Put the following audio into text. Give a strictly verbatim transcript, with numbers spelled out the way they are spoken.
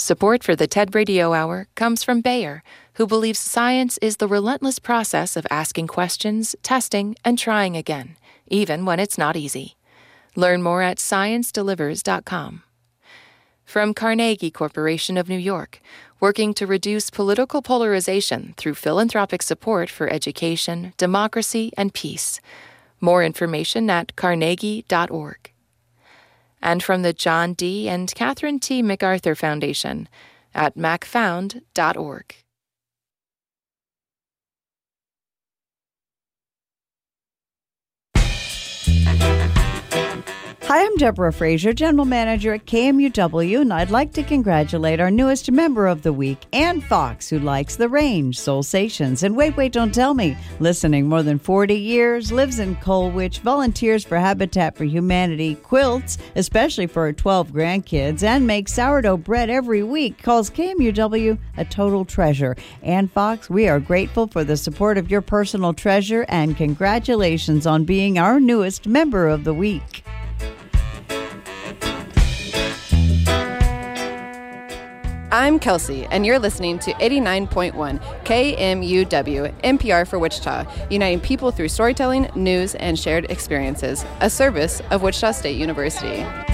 Support for the TED Radio Hour comes from Bayer, who believes science is the relentless process of asking questions, testing, and trying again, even when it's not easy. Learn more at science delivers dot com. From Carnegie Corporation of New York, working to reduce political polarization through philanthropic support for education, democracy, and peace. More information at carnegie dot org. And from the John D. and Catherine T. MacArthur Foundation at mac found dot org. Hi, I'm Deborah Fraser, General Manager at K M U W, and I'd like to congratulate our newest member of the week, Ann Fox, who likes the range, Soulsations, and Wait, Wait, Don't Tell Me, listening more than forty years, lives in Colwich, volunteers for Habitat for Humanity, quilts, especially for her twelve grandkids, and makes sourdough bread every week, calls K M U W a total treasure. Ann Fox, we are grateful for the support of your personal treasure, and congratulations on being our newest member of the week. I'm Kelsey, and you're listening to eighty-nine point one K M U W, N P R for Wichita, uniting people through storytelling, news, and shared experiences, a service of Wichita State University.